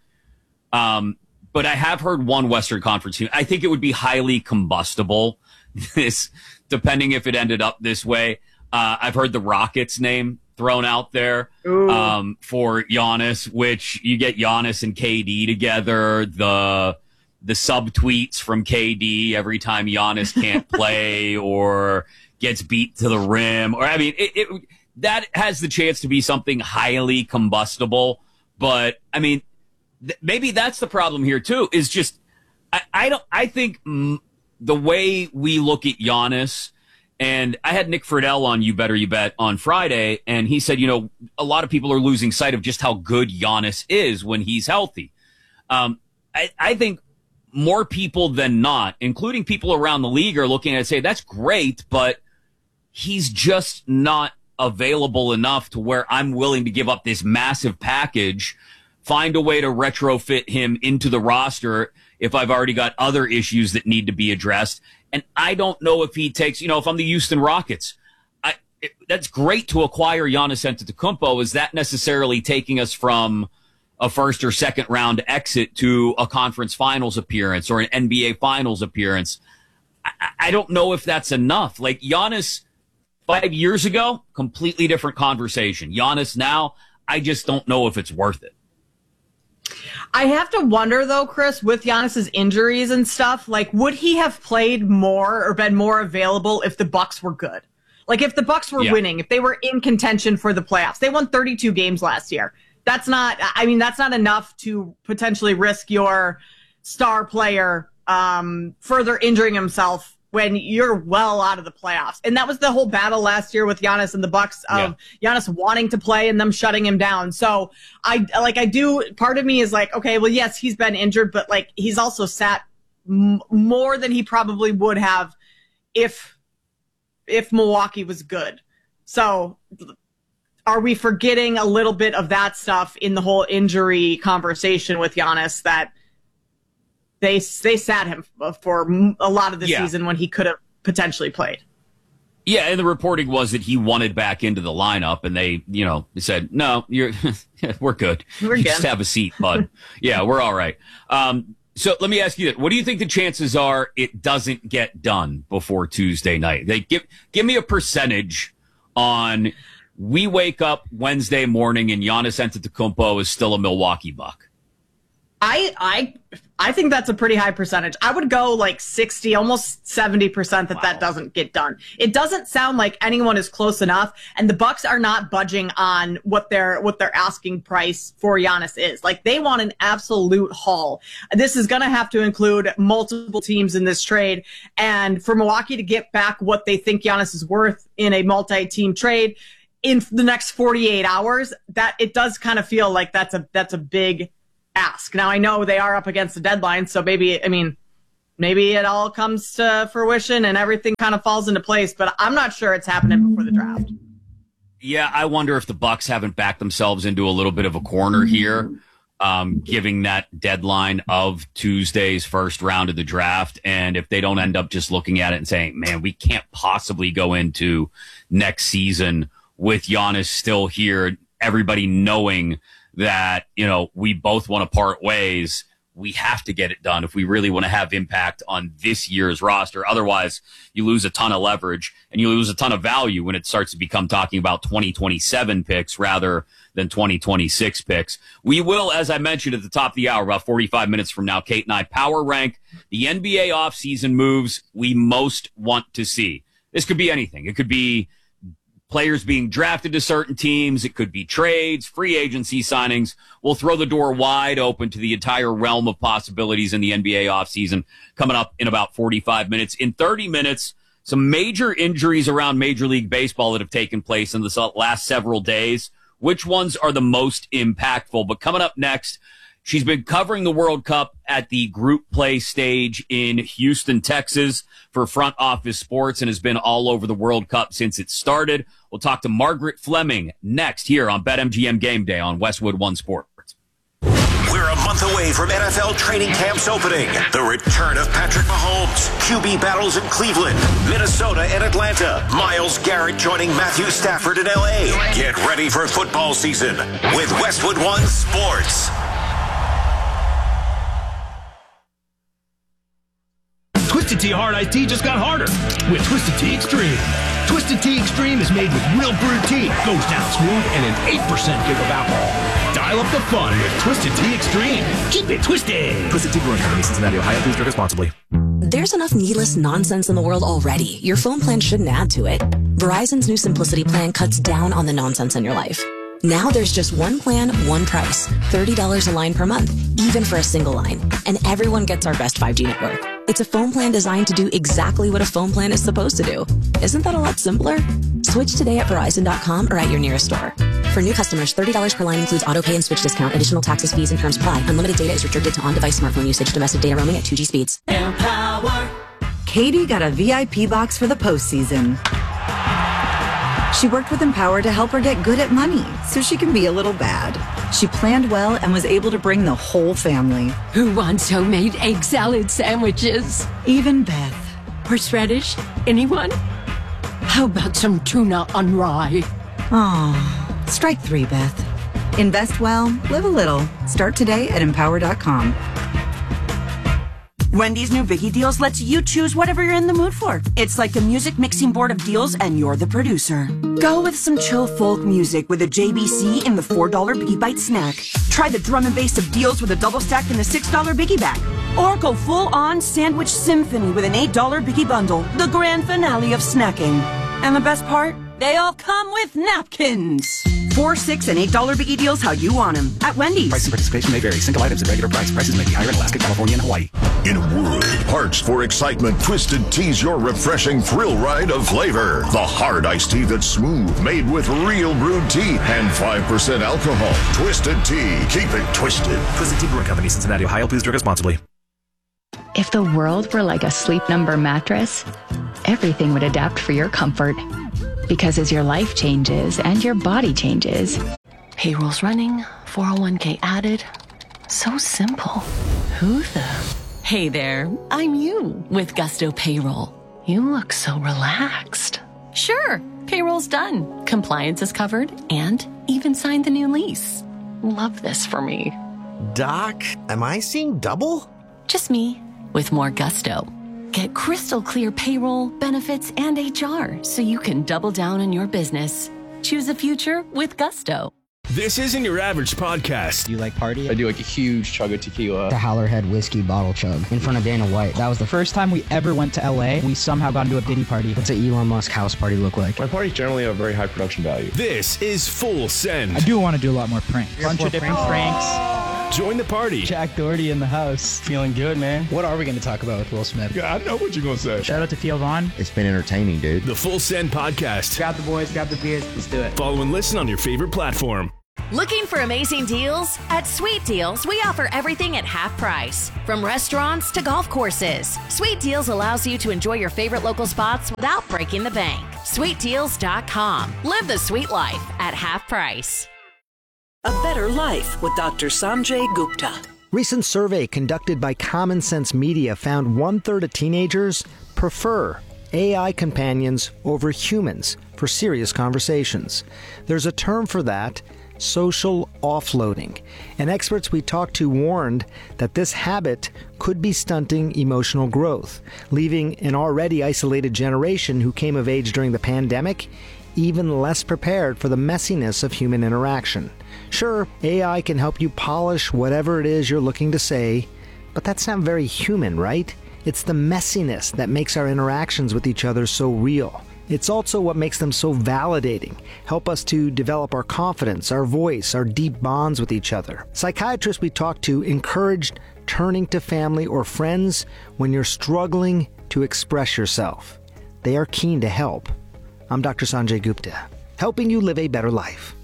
Um, but I have heard one Western Conference team. I think it would be highly combustible, this, depending if it ended up this way. Uh, I've heard the Rockets name thrown out there um, for Giannis, which you get Giannis and K D together. The the subtweets from K D every time Giannis can't play or gets beat to the rim, or I mean, it, it that has the chance to be something highly combustible. But I mean, th- maybe that's the problem here too. Is just I, I don't I think mm, the way we look at Giannis. And I had Nick Friedel on You Better You Bet on Friday, and he said, you know, a lot of people are losing sight of just how good Giannis is when he's healthy. Um, I, I think more people than not, including people around the league, are looking at it and say, that's great, but he's just not available enough to where I'm willing to give up this massive package, find a way to retrofit him into the roster if I've already got other issues that need to be addressed. And I don't know if he takes, you know, if I'm the Houston Rockets, I, it, that's great to acquire Giannis Antetokounmpo. Is that necessarily taking us from a first or second round exit to a conference finals appearance or an N B A finals appearance? I, I don't know if that's enough. Like, Giannis five years ago, completely different conversation. Giannis now, I just don't know if it's worth it. I have to wonder, though, Chris, with Giannis's injuries and stuff, like, would he have played more or been more available if the Bucks were good? Like, if the Bucks were yeah. winning, if they were in contention for the playoffs. They won thirty-two games last year. That's not, I mean, that's not enough to potentially risk your star player um, further injuring himself when you're well out of the playoffs. And that was the whole battle last year with Giannis and the Bucks of yeah. Giannis wanting to play and them shutting him down. So I, like, I do, part of me is like, okay, well, yes, he's been injured, but like, he's also sat m- more than he probably would have if, if Milwaukee was good. So are we forgetting a little bit of that stuff in the whole injury conversation with Giannis, that They they sat him for a lot of the yeah. season when he could have potentially played. Yeah, and the reporting was that he wanted back into the lineup, and they, you know, said, no, you're we're good. We're you good. Just have a seat, bud. Yeah, we're all right. Um, So let me ask you this. What do you think the chances are it doesn't get done before Tuesday night? They give give me a percentage on we wake up Wednesday morning and Giannis Antetokounmpo is still a Milwaukee Buck. I I I think that's a pretty high percentage. I would go like sixty, almost seventy percent that wow. that doesn't get done. It doesn't sound like anyone is close enough, and the Bucks are not budging on what their what their asking price for Giannis is. Like, they want an absolute haul. This is going to have to include multiple teams in this trade, and for Milwaukee to get back what they think Giannis is worth in a multi-team trade in the next forty-eight hours, that it does kind of feel like that's a that's a big ask. Now, I know they are up against the deadline, so maybe, I mean, maybe it all comes to fruition and everything kind of falls into place, but I'm not sure it's happening before the draft. Yeah, I wonder if the Bucks haven't backed themselves into a little bit of a corner here, um, giving that deadline of Tuesday's first round of the draft, and if they don't end up just looking at it and saying, man, we can't possibly go into next season with Giannis still here, everybody knowing that, you know, we both want to part ways. We have to get it done if we really want to have impact on this year's roster. Otherwise, you lose a ton of leverage and you lose a ton of value when it starts to become talking about twenty twenty-seven picks rather than twenty twenty-six picks. We will, as I mentioned at the top of the hour, about forty-five minutes from now, Kate and I power rank the N B A offseason moves we most want to see. This could be anything. It could be players being drafted to certain teams. It could be trades, free agency signings. We'll throw the door wide open to the entire realm of possibilities in the N B A offseason coming up in about forty-five minutes. In thirty minutes, some major injuries around Major League Baseball that have taken place in the last several days. Which ones are the most impactful? But coming up next, she's been covering the World Cup at the group play stage in Houston, Texas for Front Office Sports and has been all over the World Cup since it started. We'll talk to Margaret Fleming next here on BetMGM Game Day on Westwood One Sports. We're a month away from N F L training camps opening. The return of Patrick Mahomes, Q B battles in Cleveland, Minnesota, and Atlanta. Myles Garrett joining Matthew Stafford in L A. Get ready for football season with Westwood One Sports. Twisted Tea Hard Iced Tea just got harder with Twisted Tea Extreme. Twisted Tea Extreme is made with real brewed tea, goes down smooth, and an eight percent give of alcohol. Dial up the fun with Twisted Tea Extreme. Keep it twisted. Twisted Tea Brewing Company, Cincinnati, Ohio. Please drink responsibly. There's enough needless nonsense in the world already. Your phone plan shouldn't add to it. Verizon's new Simplicity plan cuts down on the nonsense in your life. Now there's just one plan, one price. thirty dollars a line per month, even for a single line. And everyone gets our best five G network. It's a phone plan designed to do exactly what a phone plan is supposed to do. Isn't that a lot simpler? Switch today at Verizon dot com or at your nearest store. For new customers, thirty dollars per line includes auto pay and switch discount. Additional taxes, fees, and terms apply. Unlimited data is restricted to on-device smartphone usage. Domestic data roaming at two G speeds. Empower. Katie got a V I P box for the postseason. She worked with Empower to help her get good at money so she can be a little bad. She planned well and was able to bring the whole family. Who wants homemade egg salad sandwiches? Even Beth. Horseradish? Anyone? How about some tuna on rye? Aw, strike three, Beth. Invest well, live a little. Start today at empower dot com. Wendy's new Biggie Deals lets you choose whatever you're in the mood for. It's like a music mixing board of deals and you're the producer. Go with some chill folk music with a J B C in the four dollar Biggie Bite snack. Try the drum and bass of deals with a double stack in the six dollar Biggie bag. Or go full on sandwich symphony with an eight dollar Biggie bundle. The grand finale of snacking. And the best part? They all come with napkins. Four, six, and eight dollar Biggie Deals how you want them at Wendy's. Price and participation may vary. Single items at regular price. Prices may be higher in Alaska, California, and Hawaii. In a world parched for excitement, Twisted Tea's your refreshing thrill ride of flavor. The hard iced tea that's smooth, made with real brewed tea and five percent alcohol. Twisted Tea. Keep it twisted. Twisted Tea Brewing Company, Cincinnati, Ohio. Please drink responsibly. If the world were like a Sleep Number mattress, everything would adapt for your comfort. Because as your life changes and your body changes, payroll's running, four oh one k added. So simple. Who the? Hey there, I'm you with Gusto Payroll. You look so relaxed. Sure, payroll's done. Compliance is covered and even signed the new lease. Love this for me. Doc, am I seeing double? Just me, with more gusto. Get crystal clear payroll, benefits, and H R so you can double down on your business. Choose a future with gusto. This isn't your average podcast. You like party? I do like a huge chug of tequila. The Howlerhead whiskey bottle chug in front of Dana White. That was the first time we ever went to L A. We somehow got into a Diddy party. What's an Elon Musk house party look like? My parties generally have a very high production value. This is Full Send. I do want to do a lot more pranks. Bunch of different pranks. Join the party. Jack Doherty in the house. Feeling good, man. What are we going to talk about with Will Smith? Yeah, I know what you're going to say. Shout out to Theo Vaughn. It's been entertaining, dude. The Full Send podcast. Grab the boys, grab the beers. Let's do it. Follow and listen on your favorite platform. Looking for amazing deals? At Sweet Deals, we offer everything at half price. From restaurants to golf courses, Sweet Deals allows you to enjoy your favorite local spots without breaking the bank. sweet deals dot com. Live the sweet life at half price. A Better Life with Doctor Sanjay Gupta. Recent survey conducted by Common Sense Media found one-third of teenagers prefer A I companions over humans for serious conversations. There's a term for that, social offloading. And experts we talked to warned that this habit could be stunting emotional growth, leaving an already isolated generation who came of age during the pandemic even less prepared for the messiness of human interaction. Sure, A I can help you polish whatever it is you're looking to say, but that's not very human, right? It's the messiness that makes our interactions with each other so real. It's also what makes them so validating, help us to develop our confidence, our voice, our deep bonds with each other. Psychiatrists we talked to encouraged turning to family or friends when you're struggling to express yourself. They are keen to help. I'm Doctor Sanjay Gupta, helping you live a better life.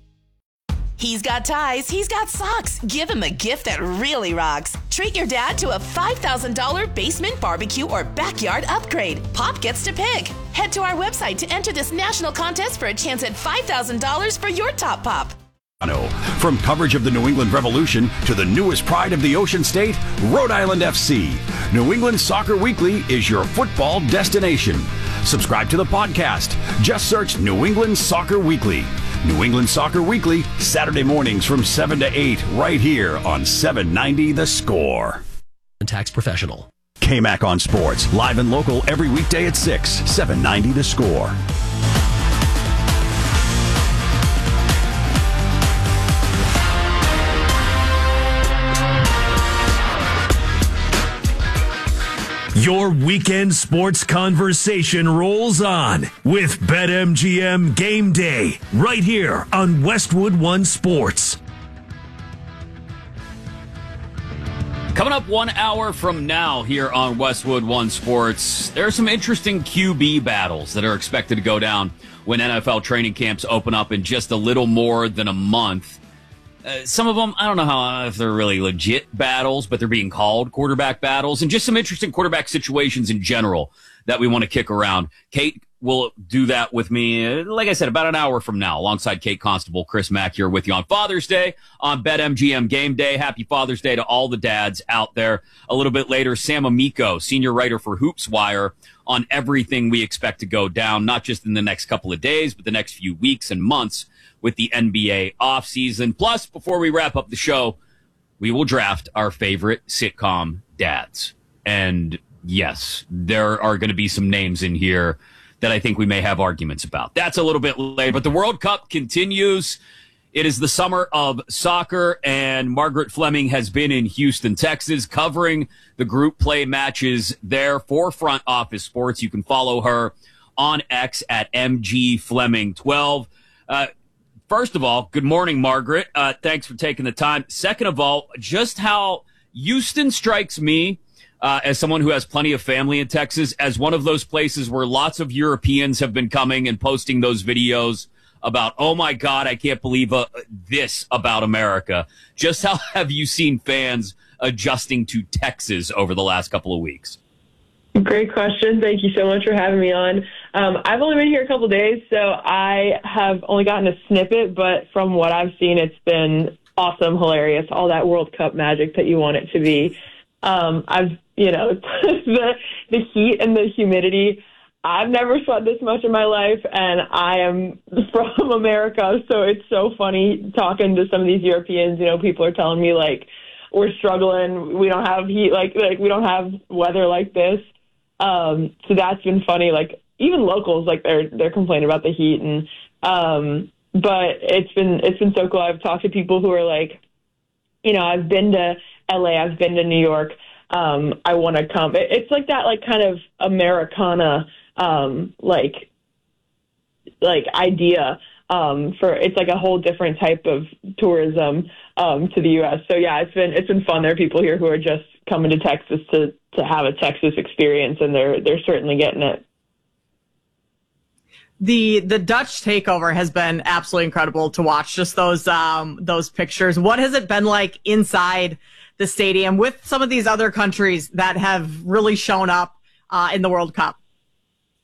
He's got ties, he's got socks. Give him a gift that really rocks. Treat your dad to a five thousand dollars basement barbecue or backyard upgrade. Pop gets to pick. Head to our website to enter this national contest for a chance at five thousand dollars for your top pop. From coverage of the New England Revolution to the newest pride of the Ocean State, Rhode Island F C. New England Soccer Weekly is your football destination. Subscribe to the podcast. Just search New England Soccer Weekly. New England Soccer Weekly, Saturday mornings from seven to eight, right here on seven ninety The Score. Tax professional. K-Mac on Sports, live and local every weekday at six, seven ninety The Score. Your weekend sports conversation rolls on with BetMGM Game Day right here on Westwood One Sports. Coming up one hour from now here on Westwood One Sports, there are some interesting Q B battles that are expected to go down when N F L training camps open up in just a little more than a month. Uh, some of them, I don't know how if they're really legit battles, but they're being called quarterback battles, and just some interesting quarterback situations in general that we want to kick around. Kate will do that with me, uh, like I said, about an hour from now, alongside Kate Constable, Chris Mack here with you on Father's Day on BetMGM Game Day. Happy Father's Day to all the dads out there. A little bit later, Sam Amico, senior writer for Hoops Wire, on everything we expect to go down, not just in the next couple of days, but the next few weeks and months with the N B A offseason. Plus, before we wrap up the show, we will draft our favorite sitcom dads. And yes, there are going to be some names in here that I think we may have arguments about. That's a little bit later, but the World Cup continues. It is the summer of soccer, and Margaret Fleming has been in Houston, Texas, covering the group play matches there for Front Office Sports. You can follow her on X at M G Fleming twelve. Uh, First of all, good morning, Margaret. Uh, thanks for taking the time. Second of all, just how Houston strikes me, uh, as someone who has plenty of family in Texas, as one of those places where lots of Europeans have been coming and posting those videos about, oh my God, I can't believe uh, this about America. Just how have you seen fans adjusting to Texas over the last couple of weeks? Great question. Thank you so much for having me on. Um, I've only been here a couple of days, so I have only gotten a snippet, but from what I've seen, it's been awesome, hilarious, all that World Cup magic that you want it to be. Um, I've, you know, the, the heat and the humidity, I've never sweat this much in my life, and I am from America, so it's so funny talking to some of these Europeans. You know, people are telling me, like, we're struggling. We don't have heat like like we don't have weather like this. Um, so that's been funny. Like even locals, like they're they're complaining about the heat, and um, but it's been it's been so cool. I've talked to people who are like, you know, I've been to L A, I've been to New York. Um, I want to come. It, it's like that, like kind of Americana, um, like like idea. Um, for it's like a whole different type of tourism um, to the U S. So yeah, it's been it's been fun. There are people here who are just coming to Texas to to have a Texas experience, and they're they're certainly getting it. The the Dutch takeover has been absolutely incredible to watch. Just those um, those pictures. What has it been like inside the stadium with some of these other countries that have really shown up uh, in the World Cup?